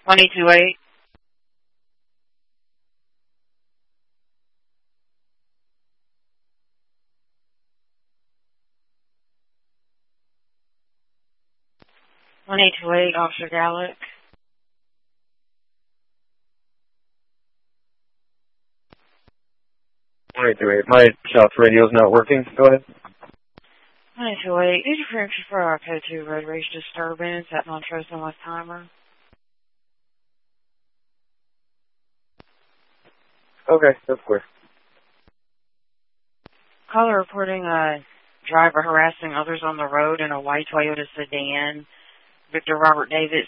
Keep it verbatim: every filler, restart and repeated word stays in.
one eight two eight. one eight two eight, Officer Gallic. one eight two eight. My shop's radio's not working. Go ahead. one eight two eight. Did you correction for our code two road rage disturbance at Montrose and Westheimer? Okay, that's clear. Caller reporting a driver harassing others on the road in a white Toyota sedan. Victor Robert Davis